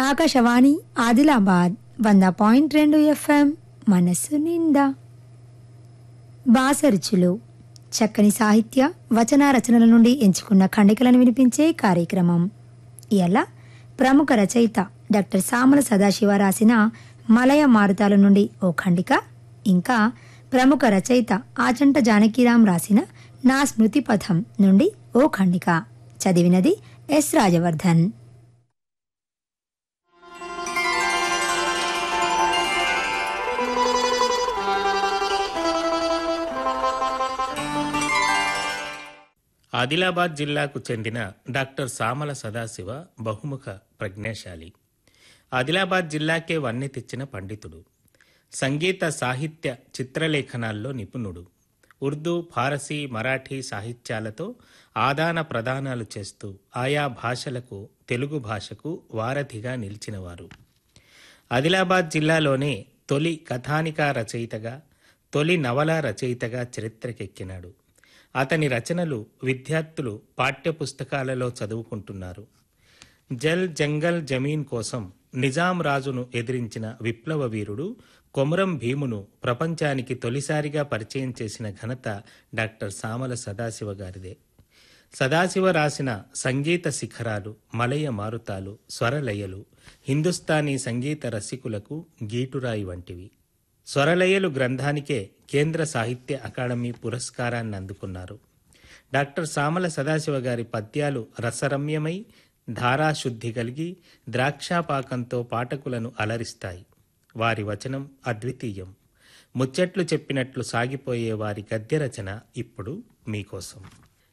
Akashvani Adilabad 100.2 FM మనస్సు నిండా. బాసరుచులు చక్కని సాహిత్య వచన రచనల నుండి ఎంచుకున్న ఖండికలను వినిపించే కార్యక్రమం. ఇలా ప్రముఖ రచయిత డాక్టర్ సామల సదాశివ రాసిన మలయ మారుతాల నుండి ఓ ఖండిక, ఇంకా ప్రముఖ రచయిత ఆచంట జానకీరాం రాసిన నా స్మృతి పథం నుండి ఓ ఖండిక. చదివినది ఎస్ రాజవర్ధన్. ఆదిలాబాద్ జిల్లాకు చెందిన డాక్టర్ సామల సదాశివ బహుముఖ ప్రజ్ఞాశాలి. ఆదిలాబాద్ జిల్లాకే వన్నె తెచ్చిన పండితుడు. సంగీత సాహిత్య చిత్రలేఖనాల్లో నిపుణుడు. ఉర్దూ, ఫారసీ, మరాఠీ సాహిత్యాలతో ఆదాన ప్రదానాలు చేస్తూ ఆయా భాషలకు తెలుగు భాషకు వారధిగా నిలిచినవారు. ఆదిలాబాద్ జిల్లాలోనే తొలి కథానికా రచయితగా, తొలి నవలా రచయితగా చరిత్రకెక్కినాడు. అతని రచనలు విద్యార్థులు పాఠ్యపుస్తకాలలో చదువుకుంటున్నారు. జల్ జంగల్ జమీన్ కోసం నిజాం రాజును ఎదిరించిన విప్లవ వీరుడు కొమురం భీమును ప్రపంచానికి తొలిసారిగా పరిచయం చేసిన ఘనత డాక్టర్ సామల సదాశివ గారిదే. సదాశివ రాసిన సంగీత శిఖరాలు, మలయ మారుతాలు, స్వరలయలు హిందుస్థానీ సంగీత రసికులకు గీటురాయి వంటివి. స్వరలయలు గ్రంథానికే కేంద్ర సాహిత్య అకాడమీ పురస్కారాన్ని అందుకున్నారు. డాక్టర్ సామల సదాశివ గారి పద్యాలు రసరమ్యమై ధారాశుద్ధి కలిగి ద్రాక్షాపాకంతో పాఠకులను అలరిస్తాయి. వారి వచనం అద్వితీయం. ముచ్చట్లు చెప్పినట్లు సాగిపోయే వారి గద్య రచన ఇప్పుడు మీకోసం.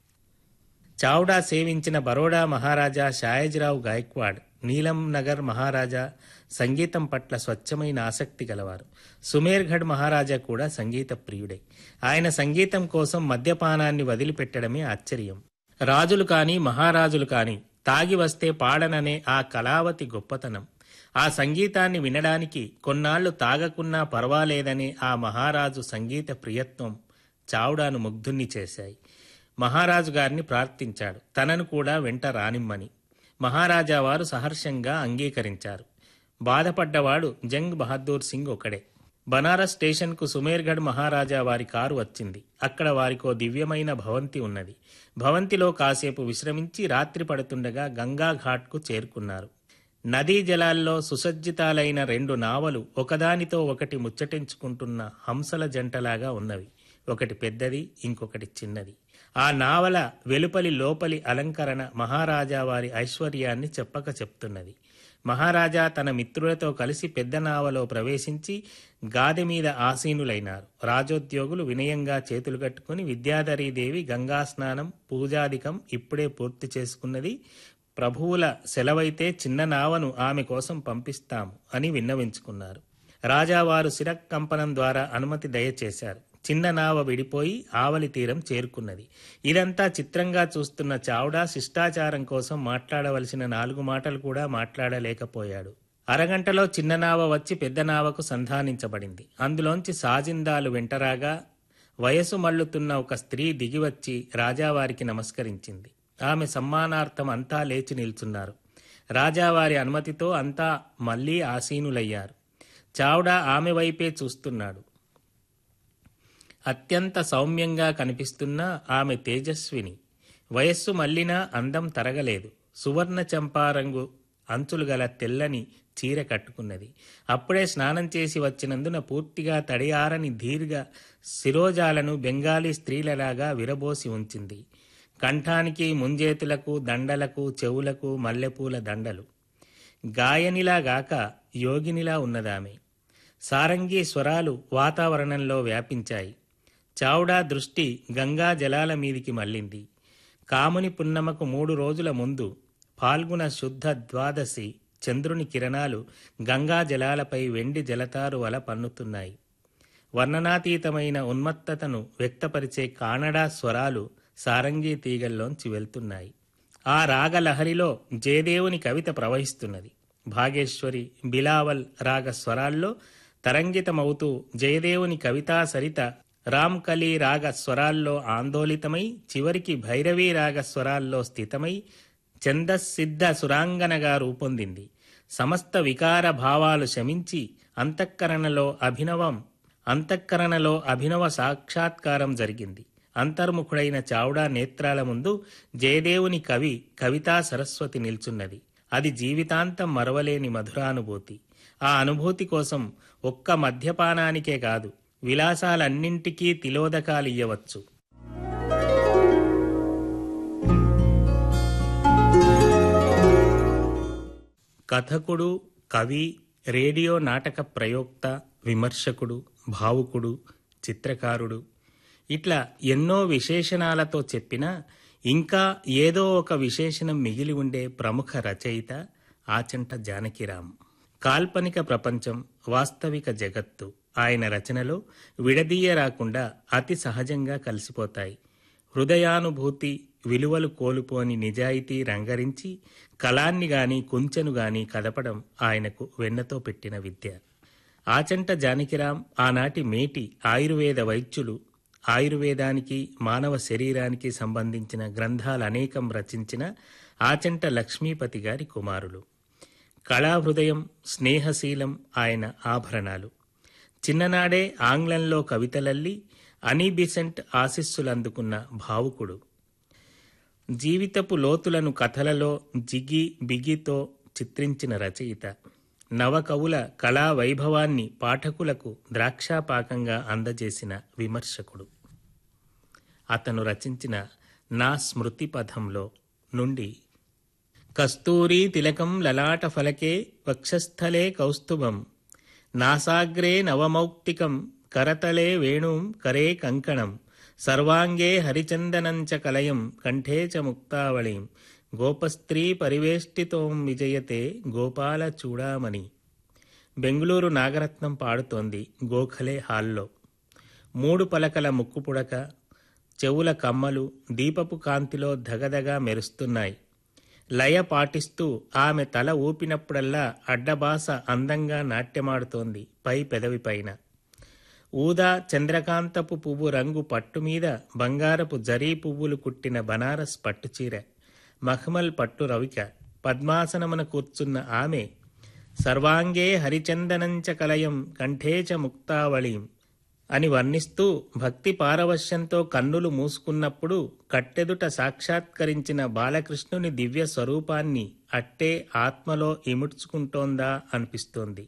చావ్డా సేవించిన బరోడా మహారాజా షాయజ్రావు గాయక్వాడ్, నీలం నగర్ మహారాజా సంగీతం పట్ల స్వచ్ఛమైన ఆసక్తి గలవారు. సుమేర్ఘడ్ మహారాజా కూడా సంగీత ప్రియుడే. ఆయన సంగీతం కోసం మద్యపానాన్ని వదిలిపెట్టడమే ఆశ్చర్యం. రాజులు కాని మహారాజులు కాని తాగి వస్తే పాడననే ఆ కళావతి గొప్పతనం, ఆ సంగీతాన్ని వినడానికి కొన్నాళ్లు తాగకున్నా పర్వాలేదనే ఆ మహారాజు సంగీత ప్రియత్వం చావ్డాను ముగ్ధుణ్ణి చేశాయి. మహారాజు గారిని ప్రార్థించాడు, తనను కూడా వెంట రానిమ్మని. మహారాజా వారు సహర్షంగా అంగీకరించారు. బాధపడ్డవాడు జంగ్ బహదూర్ సింగ్ ఒకడే. బనారస్ స్టేషన్కు సుమేర్గఢ్ మహారాజా వారి కారు వచ్చింది. అక్కడ వారికో దివ్యమైన భవంతి ఉన్నది. భవంతిలో కాసేపు విశ్రమించి రాత్రి పడుతుండగా గంగా ఘాట్కు చేరుకున్నారు. నదీ జలాల్లో సుసజ్జితాలైన రెండు నావలు ఒకదానితో ఒకటి ముచ్చటించుకుంటున్న హంసల జంటలాగా ఉన్నవి. ఒకటి పెద్దది, ఇంకొకటి చిన్నది. ఆ నావల వెలుపలి లోపలి అలంకరణ మహారాజా వారి ఐశ్వర్యాన్ని చెప్పక చెప్తున్నది. మహారాజా తన మిత్రులతో కలిసి పెద్ద నావలో ప్రవేశించి గాదె మీద ఆసీనులైనారు. రాజోద్యోగులు వినయంగా చేతులు కట్టుకుని, విద్యాధరీదేవి గంగా స్నానం పూజాదికం ఇప్పుడే పూర్తి చేసుకున్నది, ప్రభువుల సెలవైతే చిన్న నావను ఆమె కోసం పంపిస్తాము అని విన్నవించుకున్నారు. రాజావారు శిరకంపనం ద్వారా అనుమతి దయచేశారు. చిన్న నావ విడిపోయి ఆవలి తీరం చేరుకున్నది. ఇదంతా చిత్రంగా చూస్తున్న చావ్డా శిష్టాచారం కోసం మాట్లాడవలసిన 4 మాటలు కూడా మాట్లాడలేకపోయాడు. అరగంటలో చిన్న నావ వచ్చి పెద్ద నావకు సంధానించబడింది. అందులోంచి సాజిందాలు వెంటరాగా వయసు మళ్లుతున్న ఒక స్త్రీ దిగివచ్చి రాజావారికి నమస్కరించింది. ఆమె సమ్మానార్థం అంతా లేచి నిల్చున్నారు. రాజావారి అనుమతితో అంతా మళ్లీ ఆసీనులయ్యారు. చావ్డా ఆమె వైపే చూస్తున్నాడు. అత్యంత సౌమ్యంగా కనిపిస్తున్న ఆమె తేజస్విని. వయస్సు మళ్లినా అందం తరగలేదు. సువర్ణ చంపారంగు అంచులు గల తెల్లని చీర కట్టుకున్నది. అప్పుడే స్నానం చేసి వచ్చినందున పూర్తిగా తడియారని దీర్ఘ శిరోజాలను బెంగాలీ స్త్రీలలాగా విరబోసి ఉంచింది. కంఠానికి, ముంజేతులకు, దండలకు, చెవులకు మల్లెపూల దండలు. గాయనిలాగాక యోగినిలా ఉన్నదామె. సారంగీ స్వరాలు వాతావరణంలో వ్యాపించాయి. చావ్డా దృష్టి గంగా జలాల మీదికి మళ్ళింది. కాముని పున్నమకు 3 రోజుల ముందు ఫాల్గుణ శుద్ధ ద్వాదశి చంద్రుని కిరణాలు గంగా జలాలపై వెండి జలతారు వల పన్నుతున్నాయి. వర్ణనాతీతమైన ఉన్మత్తతను వ్యక్తపరిచే కానడా స్వరాలు సారంగీ తీగల్లోంచి వెళ్తున్నాయి. ఆ రాగలహరిలో జయదేవుని కవిత ప్రవహిస్తున్నది. భాగేశ్వరి, బిలావల్ రాగ స్వరాల్లో తరంగితమవుతూ జయదేవుని కవితా సరిత రామ్కలి రాగ స్వరాల్లో ఆందోళితమై చివరికి భైరవీ రాగ స్వరాల్లో స్థితమై ఛందస్సిద్ధ సురాంగనగా రూపొందింది. సమస్త వికార భావాలు శమించి అంతఃకరణలో అభినవ సాక్షాత్కారం జరిగింది. అంతర్ముఖుడైన చావుడా నేత్రాల ముందు జయదేవుని కవితా సరస్వతి నిల్చున్నది. అది జీవితాంతం మరవలేని మధురానుభూతి. ఆ అనుభూతి కోసం ఒక్క మద్యపానానికే కాదు, విలాసాలన్నింటికీ తిలోదకాలియ్యవచ్చు. కథకుడు, కవి, రేడియో నాటక ప్రయోక్త, విమర్శకుడు, భావుకుడు, చిత్రకారుడు, ఇట్లా ఎన్నో విశేషణాలతో చెప్పినా ఇంకా ఏదో ఒక విశేషణం మిగిలి ఉండే ప్రముఖ రచయిత ఆచంట జానకిరాం. కాల్పనిక ప్రపంచం, వాస్తవిక జగత్తు ఆయన రచనలో విడదీయరాకుండా అతి సహజంగా కలిసిపోతాయి. హృదయానుభూతి, విలువలు కోల్పోని నిజాయితీ రంగరించి కళాన్ని గాని కుంచెను గాని కదపడం ఆయనకు వెన్నతో పెట్టిన విద్య. ఆచంట జానకిరాం ఆనాటి మేటి ఆయుర్వేద వైద్యులు. ఆయుర్వేదానికి, మానవ శరీరానికి సంబంధించిన గ్రంథాలనేకం రచించిన ఆచంట లక్ష్మీపతి గారి కుమారులు. కళాహృదయం, స్నేహశీలం ఆయన ఆభరణాలు. చిన్ననాడే ఆంగ్లంలో కవితలల్లి అనీ బిసెంట్ ఆశీస్సులందుకున్న భావుకుడు. జీవితపు లోతులను కథలలో జిగి బిగితో చిత్రించిన రచయిత. నవకవుల కళా వైభవాన్ని పాఠకులకు ద్రాక్షాపాకంగా అందజేసిన విమర్శకుడు. అతను రచించిన నా స్మృతి పథంలో నుండి కస్తూరీ తిలకం లలాట ఫలకే వక్షస్థలే కౌస్తుభం నాసాగ్రే నవమౌక్తికం కరతలే వేణుం కరే కంకణం సర్వాంగే హరిచందనంచ కలయం కంఠే చ ముక్తావళిం గోపస్త్రీ పరివేష్టితోం విజయతే గోపాల చూడామణి. బెంగుళూరు నాగరత్నం పాడుతోంది గోఖలే హాల్లో. 3 పలకల ముక్కుపుడక, చెవుల కమ్మలు దీపపు కాంతిలో ధగధగా మెరుస్తున్నాయి. లయ పాటిస్తూ ఆమె తల ఊపినప్పుడల్లా అడ్డబాస అందంగా నాట్యమాడుతోంది పై పెదవి పైన. ఊదా చంద్రకాంతపు పువ్వు రంగు పట్టుమీద బంగారపు జరీ పువ్వులు కుట్టిన బనారస్ పట్టుచీర, మఖమల్ పట్టు రవిక. పద్మాసనమున కూర్చున్న ఆమె సర్వాంగే హరిచందనంచ కలయం కంఠేచ ముక్తావళిం అని వర్ణిస్తూ భక్తి పారవశ్యంతో కన్నులు మూసుకున్నప్పుడు కట్టెదుట సాక్షాత్కరించిన బాలకృష్ణుని దివ్య స్వరూపాన్ని అట్టే ఆత్మలో ఇముడ్చుకుంటోందా అనిపిస్తోంది.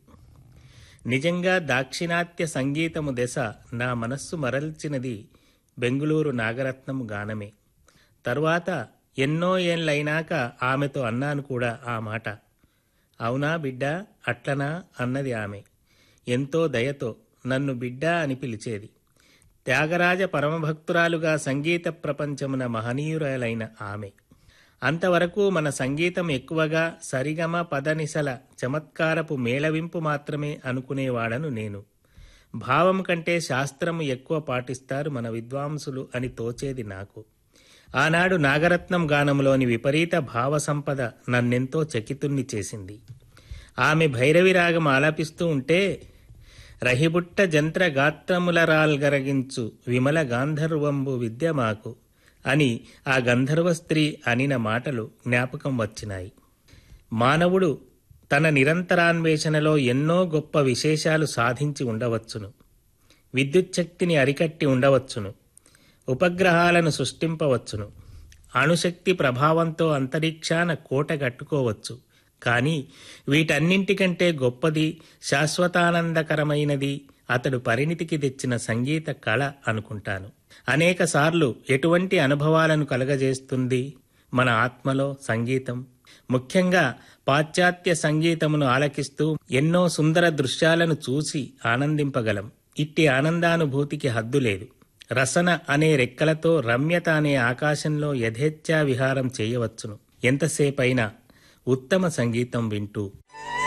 నిజంగా దాక్షిణాత్య సంగీతము దశ నా మనస్సు మరల్చినది బెంగుళూరు నాగరత్నము గానమే. తరువాత ఎన్నో ఏళ్లైనాక ఆమెతో అన్నాను కూడా ఆ మాట. అవునా బిడ్డా, అట్లనా అన్నది ఆమె. ఎంతో దయతో నన్ను బిడ్డా అని పిలిచేది. త్యాగరాజ పరమభక్తురాలుగా సంగీత ప్రపంచమున మహనీయురాలైన ఆమె. అంతవరకు మన సంగీతం ఎక్కువగా సరిగమ పదనిసల చమత్కారపు మేళవింపు మాత్రమే అనుకునేవాడను నేను. భావం కంటే శాస్త్రము ఎక్కువ పాటిస్తారు మన విద్వాంసులు అని తోచేది నాకు. ఆనాడు నాగరత్నం గానంలోని విపరీత భావ సంపద నన్నెంతో చకితుణ్ణి చేసింది. ఆమె భైరవి రాగం ఆలాపిస్తూ ఉంటే రహిబుట్ట జంత్ర గాత్రములరాల్గరగించు విమల గాంధర్వంబు విద్య మాకు అని ఆ గంధర్వ స్త్రీ అనిన మాటలు జ్ఞాపకం వచ్చినాయి. మానవుడు తన నిరంతరాన్వేషణలో ఎన్నో గొప్ప విశేషాలు సాధించి ఉండవచ్చును. విద్యుచ్ఛక్తిని అరికట్టి ఉండవచ్చును. ఉపగ్రహాలను సృష్టింపవచ్చును. అణుశక్తి ప్రభావంతో అంతరిక్షాన కోట కట్టుకోవచ్చు. కానీ వీటన్నింటికంటే గొప్పది, శాశ్వతానందకరమైనది అతడు పరిణితికి తెచ్చిన సంగీత కళ అనుకుంటాను. అనేకసార్లు ఎటువంటి అనుభవాలను కలగజేస్తుంది మన ఆత్మలో సంగీతం. ముఖ్యంగా పాశ్చాత్య సంగీతమును ఆలకిస్తూ ఎన్నో సుందర దృశ్యాలను చూసి ఆనందింపగలం. ఇట్టి ఆనందానుభూతికి హద్దులేదు. రసన అనే రెక్కలతో రమ్యత అనే ఆకాశంలో యథేచ్ఛా విహారం చేయవచ్చును ఎంతసేపైనా ఉత్తమ సంగీతం వింటూ.